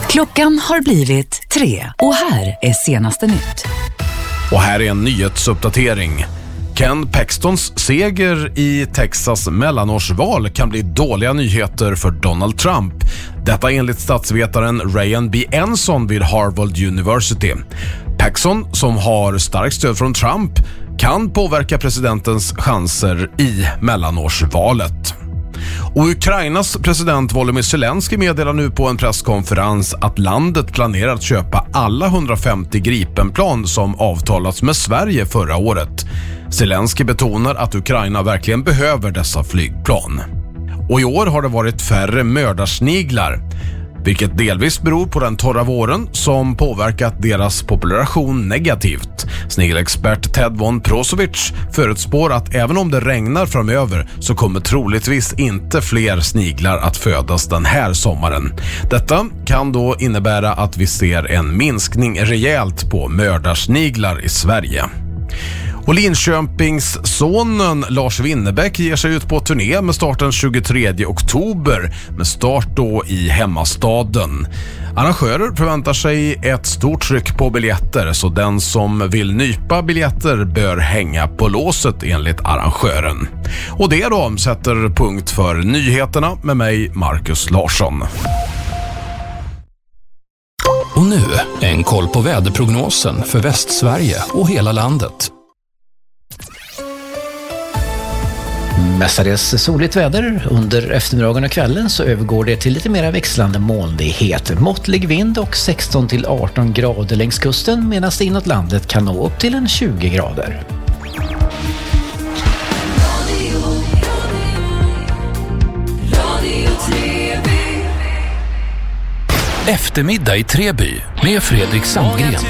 Klockan har blivit 3 och här är senaste nytt. Och här är en nyhetsuppdatering. Ken Paxtons seger i Texas mellanårsval kan bli dåliga nyheter för Donald Trump. Detta enligt statsvetaren Ryan B. Enson vid Harvard University. Paxton, som har starkt stöd från Trump, kan påverka presidentens chanser i mellanårsvalet. Och Ukrainas president Volodymyr Zelensky meddelar nu på en presskonferens att landet planerar att köpa alla 150 Gripenplan som avtalats med Sverige förra året. Zelensky betonar att Ukraina verkligen behöver dessa flygplan. Och i år har det varit färre mördarsniglar, vilket delvis beror på den torra våren som påverkat deras population negativt. Snigelexpert Ted von Prosovic förutspår att även om det regnar framöver så kommer troligtvis inte fler sniglar att födas den här sommaren. Detta kan då innebära att vi ser en minskning rejält på mördarsniglar i Sverige. Och Linköpingssonen Lars Winnerbäck ger sig ut på turné med starten 23 oktober med start då i hemmastaden. Arrangörer förväntar sig ett stort tryck på biljetter, så den som vill nypa biljetter bör hänga på låset enligt arrangören. Och det då sätter punkt för nyheterna med mig, Marcus Larsson. Och nu en koll på väderprognosen för Västsverige och hela landet. Mestadels soligt väder. Under eftermiddagen och kvällen så övergår det till lite mer växlande molnighet. Måttlig vind och 16-18 grader längs kusten, medan det inåt landet kan nå upp till en 20 grader. Eftermiddag i Treby med Fredrik Sandgren.